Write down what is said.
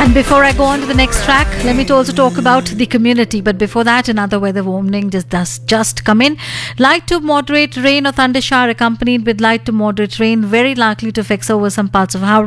And before I go on to the next track, let me also talk about the community. But before that, another weather warning just come in. Light to moderate rain or thunder shower accompanied with light to moderate rain, very likely to affect over some parts of Howrah.